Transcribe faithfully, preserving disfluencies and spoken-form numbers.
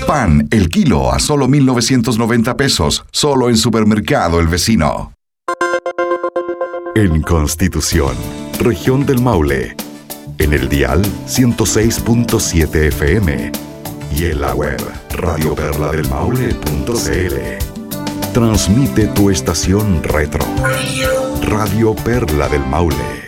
Pan, el kilo a solo mil novecientos noventa pesos, solo en Supermercado El Vecino. En Constitución, región del Maule, en el dial ciento seis punto siete F M y en la web radio perla del maule punto c l. Transmite tu estación retro, Radio Perla del Maule.